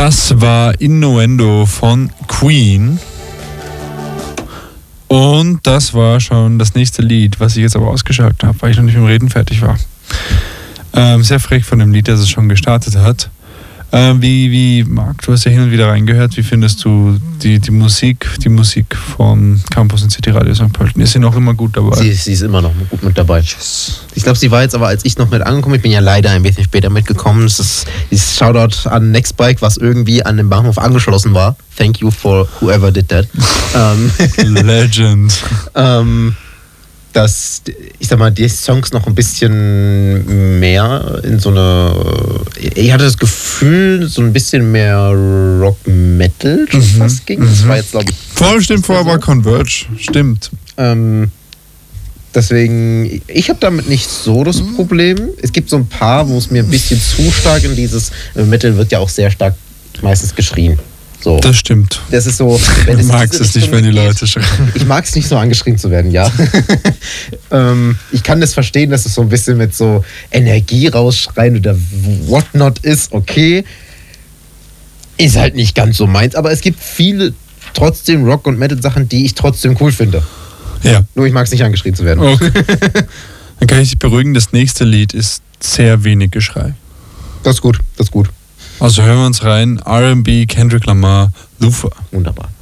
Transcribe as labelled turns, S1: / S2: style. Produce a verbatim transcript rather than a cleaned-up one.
S1: Das war Innuendo von Queen. Und das war schon das nächste Lied, was ich jetzt aber ausgeschaltet habe, weil ich noch nicht mit dem Reden fertig war. Ähm, sehr frech von dem Lied, das es schon gestartet hat. Ähm, wie, wie, Marc, du hast ja hin und wieder reingehört. Wie findest du die, die Musik, die Musik von Campus und City Radio Sankt Pölten? Ist sie noch immer gut dabei?
S2: Sie, sie ist immer noch gut mit dabei. Yes. Ich glaube, sie war jetzt aber, als ich noch mit angekommen bin, ich bin ja leider ein bisschen später mitgekommen. Das ist dieses Shoutout an Nextbike, was irgendwie an dem Bahnhof angeschlossen war. Thank you for whoever did that.
S1: Legend.
S2: ähm, dass, ich sag mal, die Songs noch ein bisschen mehr in so eine, ich hatte das Gefühl, so ein bisschen mehr Rock-Metal schon
S1: Mhm,
S2: fast ging.
S1: mhm.
S2: Das war jetzt, glaube ich...
S1: Voll stimmt, vorher war Converge. Stimmt.
S2: Ähm, deswegen, ich habe damit nicht so das Problem. Es gibt so ein paar, wo es mir ein bisschen zu stark in dieses, äh, Metal wird ja auch sehr stark meistens geschrien. So.
S1: Das stimmt.
S2: Das ist so, wenn
S1: Du
S2: es in
S1: magst
S2: diese
S1: es nicht,
S2: Richtung
S1: wenn die
S2: geht.
S1: Leute schreien.
S2: Ich mag es nicht so angeschrien zu werden, ja. ähm, ich kann das verstehen, dass es so ein bisschen mit so Energie rausschreien oder whatnot ist, okay. Ist halt nicht ganz so meins, aber es gibt viele trotzdem Rock- und Metal-Sachen, die ich trotzdem cool finde.
S1: Ja.
S2: Nur ich mag es nicht angeschrien zu werden.
S1: Okay. Dann kann ich dich beruhigen, das nächste Lied ist sehr wenig Geschrei.
S2: Das ist gut, das ist gut.
S1: Also hören wir uns rein. R and B, Kendrick Lamar, Lufa.
S2: Wunderbar.